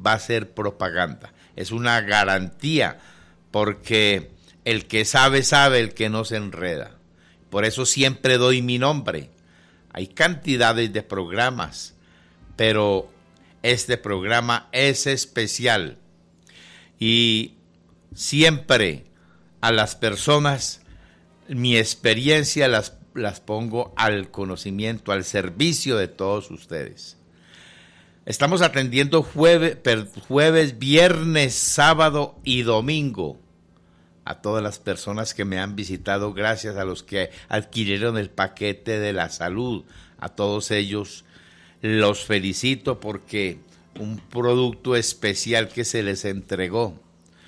va a ser propaganda. Es una garantía, porque el que sabe, sabe, el que no se enreda. Por eso siempre doy mi nombre. Hay cantidades de programas, pero este programa es especial. Y siempre a las personas, mi experiencia las pongo al conocimiento, al servicio de todos ustedes. Estamos atendiendo jueves, viernes, sábado y domingo a todas las personas que me han visitado, gracias a los que adquirieron el paquete de la salud. A todos ellos los felicito porque un producto especial que se les entregó.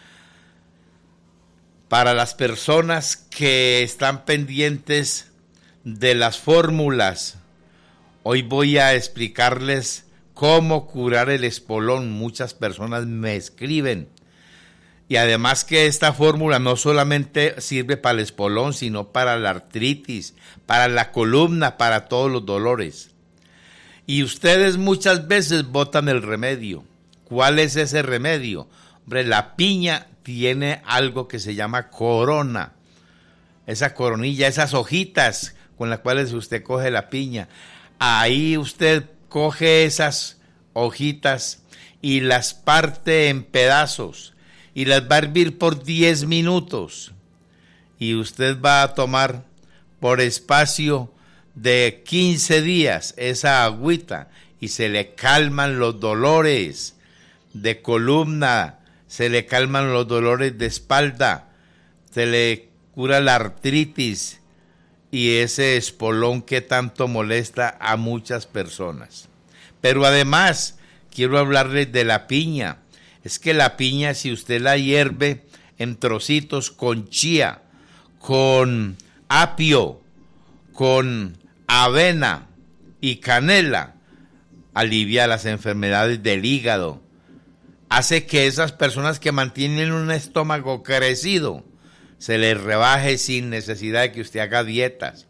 Para las personas que están pendientes de las fórmulas, hoy voy a explicarles cómo curar el espolón. Muchas personas me escriben. Y además que esta fórmula no solamente sirve para el espolón, sino para la artritis, para la columna, para todos los dolores. Y ustedes muchas veces botan el remedio. ¿Cuál es ese remedio? Hombre, la piña tiene algo que se llama corona. Esa coronilla, esas hojitas con las cuales usted coge la piña. Ahí usted coge esas hojitas y las parte en pedazos. Y las va a hervir por 10 minutos. Y usted va a tomar por espacio de 15 días esa agüita. Y se le calman los dolores de columna. Se le calman los dolores de espalda. Se le cura la artritis. Y ese espolón que tanto molesta a muchas personas. Pero además, quiero hablarles de la piña. Es que la piña, si usted la hierve en trocitos con chía, con apio, con avena y canela, alivia las enfermedades del hígado. Hace que esas personas que mantienen un estómago crecido se les rebaje sin necesidad de que usted haga dietas.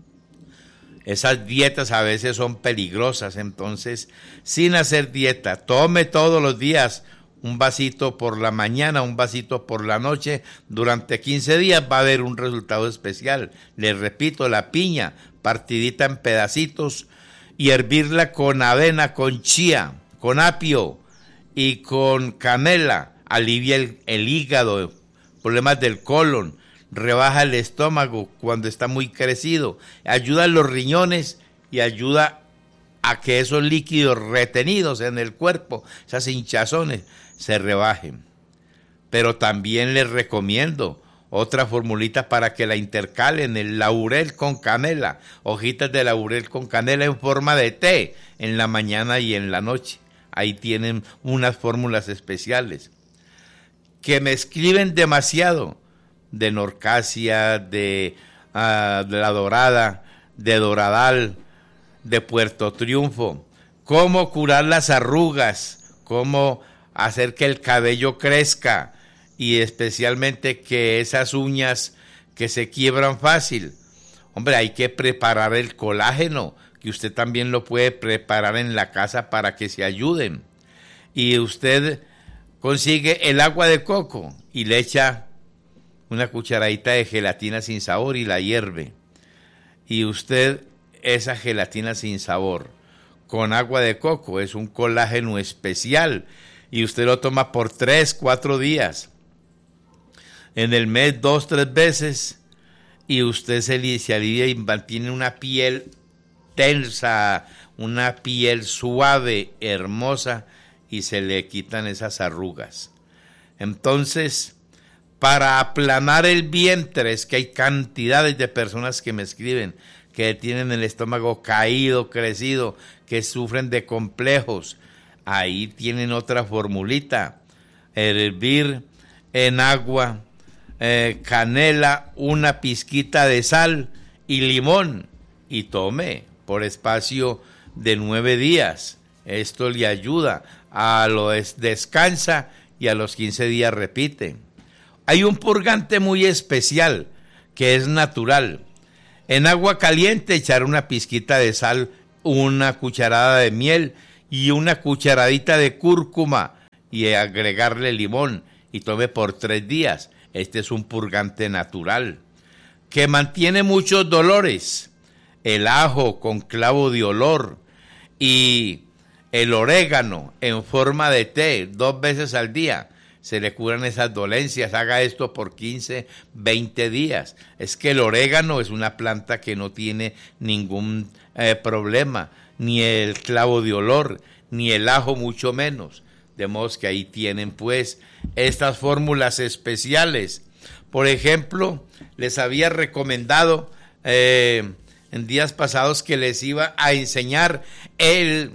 Esas dietas a veces son peligrosas, entonces, sin hacer dieta, tome todos los días un vasito por la mañana, un vasito por la noche, durante 15 días va a haber un resultado especial. Les repito, la piña partidita en pedacitos y hervirla con avena, con chía, con apio y con canela, alivia el hígado, problemas del colon, rebaja el estómago cuando está muy crecido, ayuda a los riñones y ayuda a que esos líquidos retenidos en el cuerpo, esas hinchazones, se rebajen. Pero también les recomiendo otra formulita para que la intercalen, el laurel con canela, hojitas de laurel con canela en forma de té en la mañana y en la noche. Ahí tienen unas fórmulas especiales. Que me escriben demasiado de Norcasia, de La Dorada, de Doradal, de Puerto Triunfo. Cómo curar las arrugas, cómo hacer que el cabello crezca y especialmente que esas uñas que se quiebran fácil. Hombre, hay que preparar el colágeno, que usted también lo puede preparar en la casa para que se ayuden. Y usted consigue el agua de coco y le echa una cucharadita de gelatina sin sabor y la hierve. Y usted, esa gelatina sin sabor con agua de coco, es un colágeno especial. Y usted lo toma por 3, 4 días. En el mes 2, 3 veces. Y usted se alivia y mantiene una piel tensa, una piel suave, hermosa, y se le quitan esas arrugas. Entonces, para aplanar el vientre, es que hay cantidades de personas que me escriben que tienen el estómago caído, crecido, que sufren de complejos. Ahí tienen otra formulita, hervir en agua, canela, una pizquita de sal y limón, y tome por espacio de 9 días. Esto le ayuda, descansa y a los 15 días repite. Hay un purgante muy especial que es natural. En agua caliente echar una pizquita de sal, una cucharada de miel y una cucharadita de cúrcuma y agregarle limón y tome por 3 días. Este es un purgante natural que mantiene muchos dolores. El ajo con clavo de olor y el orégano en forma de té 2 veces al día. Se le curan esas dolencias. Haga esto por 15, 20 días. Es que el orégano es una planta que no tiene ningún problema, ni el clavo de olor, ni el ajo mucho menos. De modo que ahí tienen pues estas fórmulas especiales. Por ejemplo, les había recomendado en días pasados que les iba a enseñar el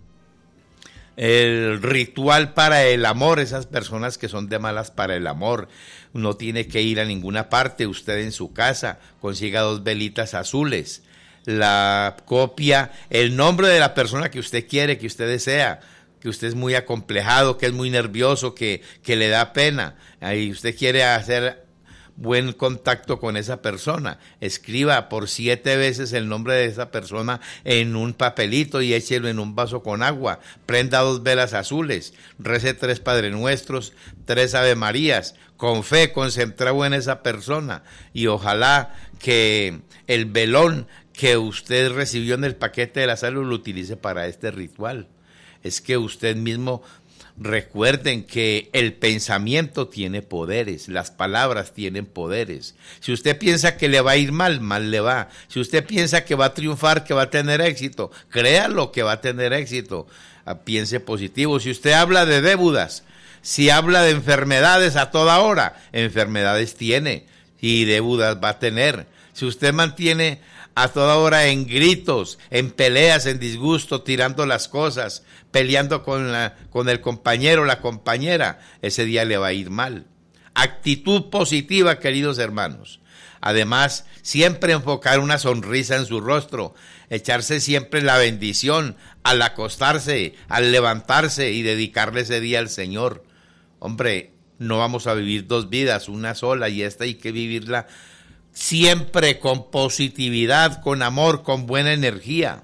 ritual para el amor. Esas personas que son de malas para el amor, no tiene que ir a ninguna parte. Usted en su casa consiga 2 velitas azules, la copia, el nombre de la persona que usted quiere, que usted desea, que usted es muy acomplejado, que es muy nervioso, que le da pena, ahí usted quiere hacer buen contacto con esa persona. Escriba por 7 veces el nombre de esa persona en un papelito y échelo en un vaso con agua. Prenda 2 velas azules, rece 3 Padre Nuestros, 3 Ave Marías, con fe, concentrado en esa persona, y ojalá que el velón que usted recibió en el paquete de la salud lo utilice para este ritual. Es que usted mismo, recuerden que el pensamiento tiene poderes, las palabras tienen poderes. Si usted piensa que le va a ir mal, mal le va. Si usted piensa que va a triunfar, que va a tener éxito, créalo que va a tener éxito. Piense positivo. Si usted habla de deudas, si habla de enfermedades a toda hora, enfermedades tiene y deudas va a tener. Si usted mantiene a toda hora en gritos, en peleas, en disgusto, tirando las cosas, peleando con el compañero o la compañera, ese día le va a ir mal. Actitud positiva, queridos hermanos. Además, siempre enfocar una sonrisa en su rostro, echarse siempre la bendición al acostarse, al levantarse y dedicarle ese día al Señor. Hombre, no vamos a vivir 2 vidas, una sola, y esta hay que vivirla siempre con positividad, con amor, con buena energía.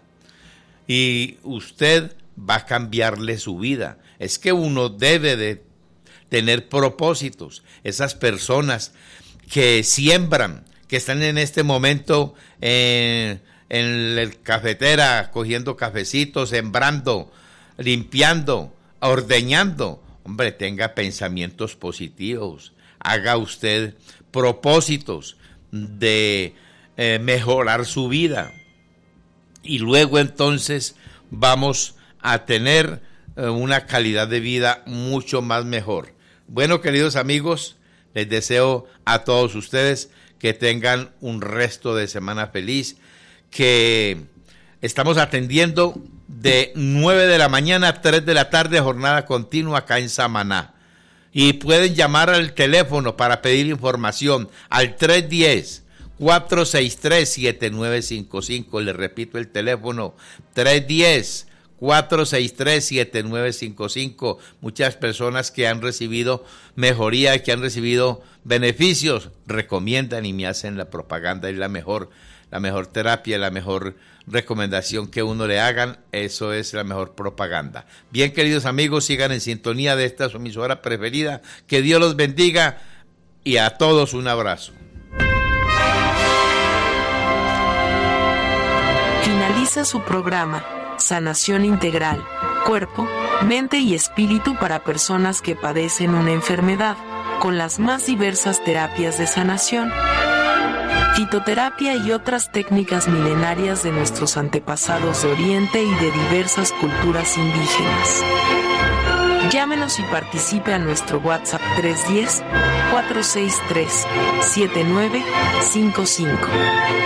Y usted va a cambiarle su vida. Es que uno debe de tener propósitos. Esas personas que siembran, que están en este momento en la cafetera, cogiendo cafecitos, sembrando, limpiando, ordeñando. Hombre, tenga pensamientos positivos. Haga usted propósitos de mejorar su vida, y luego entonces vamos a tener una calidad de vida mucho más mejor. Bueno, queridos amigos, les deseo a todos ustedes que tengan un resto de semana feliz, que estamos atendiendo de 9 de la mañana a 3 de la tarde, jornada continua acá en Samaná. Y pueden llamar al teléfono para pedir información al 310-463-7955. Les repito el teléfono, 310-463-7955. Muchas personas que han recibido mejoría, que han recibido beneficios, recomiendan y me hacen la propaganda. Es la mejor terapia, la mejor recomendación que uno le hagan, eso es la mejor propaganda. Bien, queridos amigos, sigan en sintonía de esta su emisora preferida. Que Dios los bendiga y a todos un abrazo. Finaliza su programa Sanación Integral, Cuerpo, Mente y Espíritu para personas que padecen una enfermedad, con las más diversas terapias de sanación, fitoterapia y otras técnicas milenarias de nuestros antepasados de Oriente y de diversas culturas indígenas. Llámenos y participe a nuestro WhatsApp 310-463-7955.